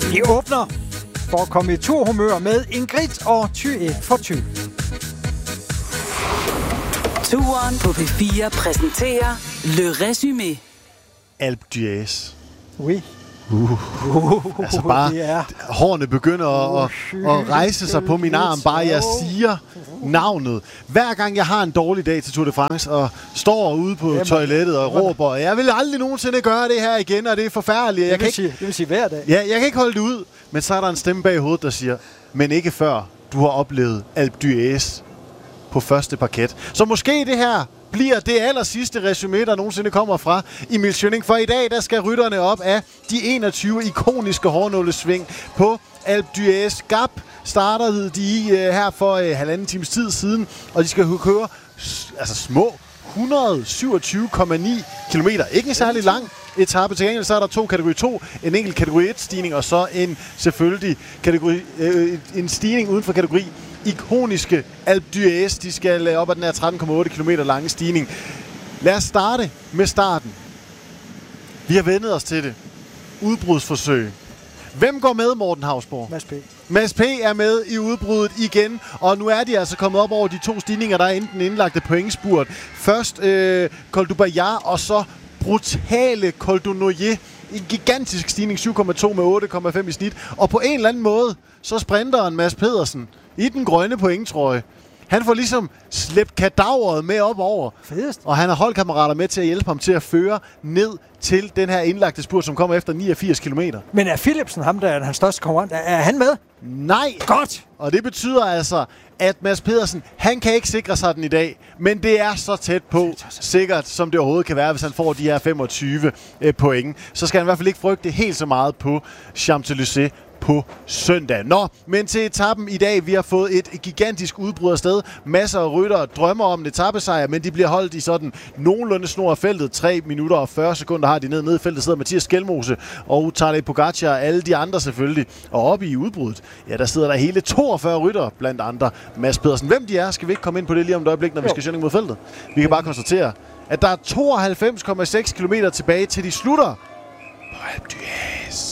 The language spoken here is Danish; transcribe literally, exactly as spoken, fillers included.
Vi åbner for at komme i turhumør med Ingrid og Thy for Thy. Turen på P fire præsenterer Le Résumé. Alpe d'Huez. Oui. Uh. Uh, altså bare, er... hårene begynder at, at, at rejse sig på min arm, bare jeg siger navnet. Hver gang jeg har en dårlig dag til Tour de France, og står ude på Jamen, toilettet og råber, jeg vil aldrig nogensinde gøre det her igen, og det er forfærdeligt. Jeg det, kan vil ikke... sige, det vil sige hver dag. Ja, jeg kan ikke holde det ud, men så er der en stemme bag hovedet, der siger, men ikke før du har oplevet Alpe d'Huez på første parket. Så måske det her bliver det aller sidste resumé, der nogensinde kommer fra Emil Schønning. For i dag, der skal rytterne op af de enogtyve ikoniske hårnålesving på Alpe d'Huez. Gap startede de uh, her for uh, halvanden times tid siden, og de skal køre altså små et hundrede og syvogtyve komma ni kilometer. Ikke en særlig lang etape. Til gengæld så er der to kategori to, en enkelt kategori et stigning, og så en selvfølgelig kategori, øh, en stigning uden for kategori ikoniske Alpe d'Huez. De skal op ad den her tretten komma otte kilometer lange stigning. Lad os starte med starten. Vi har vendet os til det. Udbrudsforsøg. Hvem går med, Morten Hausborg? Mads P. Mads P. er med i udbruddet igen, og nu er de altså kommet op over de to stigninger, der er enten indlagte pointspurt. Først øh, Col du Bayard, og så brutale Col du Noyer. En gigantisk stigning, syv komma to med otte komma fem i snit. Og på en eller anden måde, så sprinteren Mads Pedersen i den grønne pointtrøje. Han får ligesom slæbt kadaveret med op over. Fedest. Og han har holdkammerater med til at hjælpe ham til at føre ned til den her indlagte spurt, som kommer efter niogfirs kilometer. Men er Philipsen ham, der er hans største konkurrent? Er han med? Nej. Godt. Og det betyder altså, at Mads Pedersen, han kan ikke sikre sig den i dag. Men det er så tæt på, sikkert som det overhovedet kan være, hvis han får de her femogtyve eh, point. Så skal han i hvert fald ikke frygte helt så meget på Champs-Élysées på søndag. Nå, men til etappen i dag, vi har fået et gigantisk udbrud afsted. Masser af ryttere drømmer om en etappesejr, men de bliver holdt i sådan nogenlunde snor af feltet. tre minutter og fyrre sekunder har de ned nede i feltet. Sidder Mathias Skelmose og Tadej Pogacar og alle de andre selvfølgelig. Og oppe i udbruddet, ja, der sidder der hele toogfyrre ryttere, blandt andre Mads Pedersen. Hvem de er, skal vi ikke komme ind på det lige om et øjeblik, når jo. vi skal Schønning mod feltet. Vi kan bare konstatere, at der er tooghalvfems komma seks kilometer tilbage til de slutter på Alpe d'Huez.